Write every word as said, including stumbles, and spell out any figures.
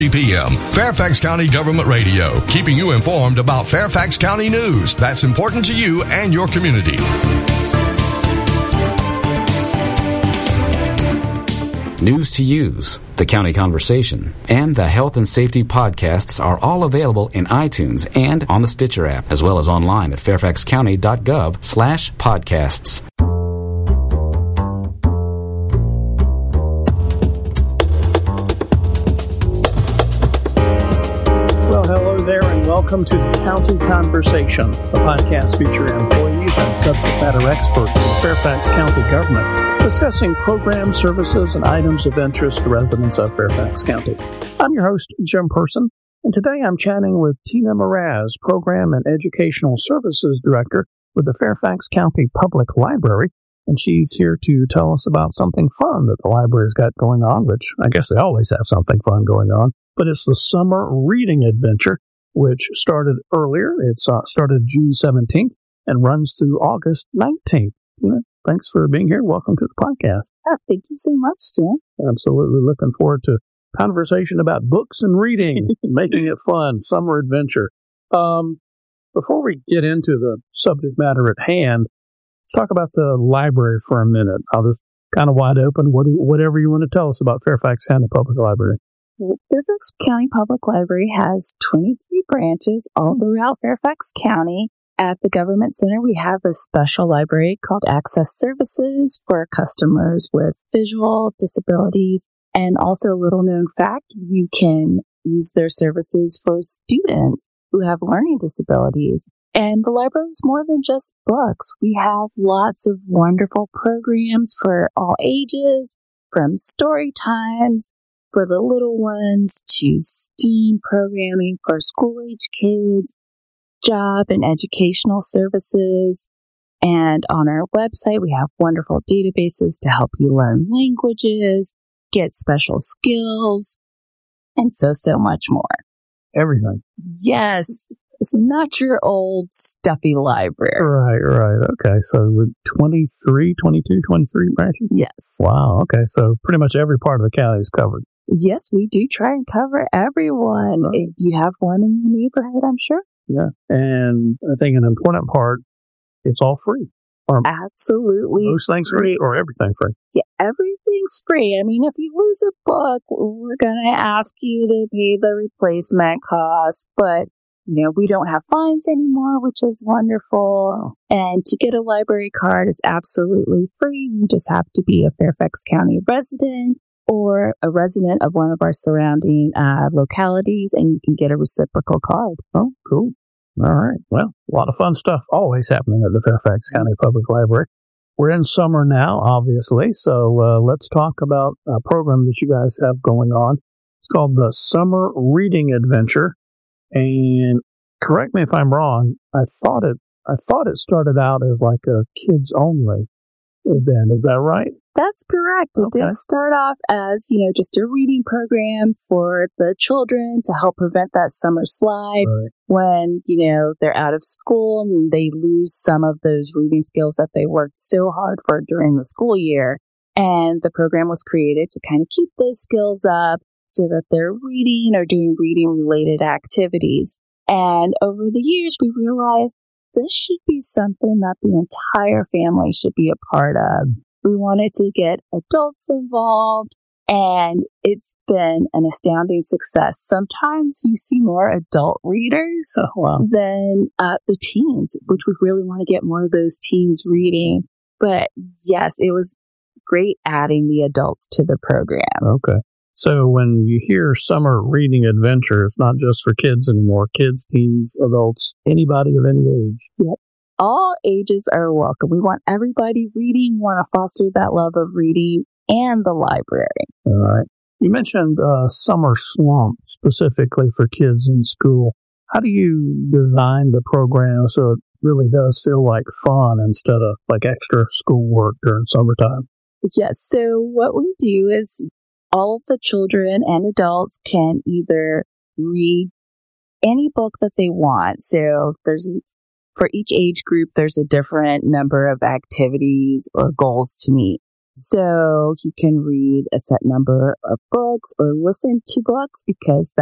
p m Fairfax County Government Radio, keeping you informed about Fairfax County news that's important to you and your community. News to Use, The County Conversation, and the Health and Safety podcasts are all available in iTunes and on the Stitcher app, as well as online at fairfaxcounty.gov slash podcasts. Well, hello there, and welcome to the County Conversation, a podcast featuring employees and subject matter experts in Fairfax County government, discussing programs, services, and items of interest to residents of Fairfax County. I'm your host, Jim Person, and today I'm chatting with Tina Mraz, Program and Educational Services Director with the Fairfax County Public Library, and she's here to tell us about something fun that the library's got going on, which I guess they always have something fun going on, but it's the Summer Reading Adventure, which started earlier. It's uh, started June seventeenth and runs through August nineteenth. You know, thanks for being here. Welcome to the podcast. Oh, thank you so much, Jim. Absolutely looking forward to conversation about books and reading, making it fun, summer adventure. Um, before we get into the subject matter at hand, let's talk about the library for a minute. I'll just kind of wide open, what, whatever you want to tell us about Fairfax County Public Library. Fairfax County Public Library has twenty-three branches all throughout Fairfax County. At the Government Center, we have a special library called Access Services for customers with visual disabilities. And also, a little known fact, you can use their services for students who have learning disabilities. And the library is more than just books. We have lots of wonderful programs for all ages, from story times for the little ones to STEAM programming for school-age kids, job and educational services. And on our website, we have wonderful databases to help you learn languages, get special skills, and so, so much more. Everything. Yes. It's not your old stuffy library. Right, right. Okay. So with twenty-three, twenty-two, twenty-three branches? Yes. Wow. Okay. So pretty much every part of the county is covered. Yes, we do try and cover everyone. Right. If you have one in your neighborhood, I'm sure. Yeah. And I think an important part, it's all free. Or absolutely. Most things free or everything free. Yeah, everything's free. I mean, if you lose a book, we're going to ask you to pay the replacement cost. But, you know, we don't have fines anymore, which is wonderful. And to get a library card is absolutely free. You just have to be a Fairfax County resident or a resident of one of our surrounding uh, localities, and you can get a reciprocal card. Oh, cool. All right. Well, a lot of fun stuff always happening at the Fairfax County Public Library. We're in summer now, obviously, so uh, let's talk about a program that you guys have going on. It's called the Summer Reading Adventure. And correct me if I'm wrong, I thought it I thought it started out as like a kids only. Is that is that right? That's correct. It Okay. did start off as, you know, just a reading program for the children to help prevent that summer slide Right. when, you know, they're out of school and they lose some of those reading skills that they worked so hard for during the school year. And the program was created to kind of keep those skills up so that they're reading or doing reading related activities. And over the years, we realized this should be something that the entire family should be a part of. We wanted to get adults involved, and it's been an astounding success. Sometimes you see more adult readers Oh, wow. than uh, the teens, which we really want to get more of those teens reading. But yes, it was great adding the adults to the program. Okay. So when you hear Summer Reading Adventure, it's not just for kids anymore. Kids, teens, adults, anybody of any age. Yep. All ages are welcome. We want everybody reading, want to foster that love of reading and the library. All right. You mentioned uh, Summer Slump specifically for kids in school. How do you design the program so it really does feel like fun instead of like extra schoolwork during summertime? Yes. So what we do is all of the children and adults can either read any book that they want. So there's for each age group, there's a different number of activities or goals to meet. So you can read a set number of books or listen to books because